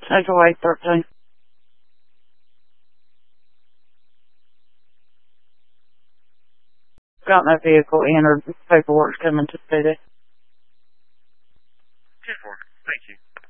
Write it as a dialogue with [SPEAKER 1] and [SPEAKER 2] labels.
[SPEAKER 1] HOA 13. Got no vehicle entered. Paperwork's coming to city.
[SPEAKER 2] 10-4. Thank you.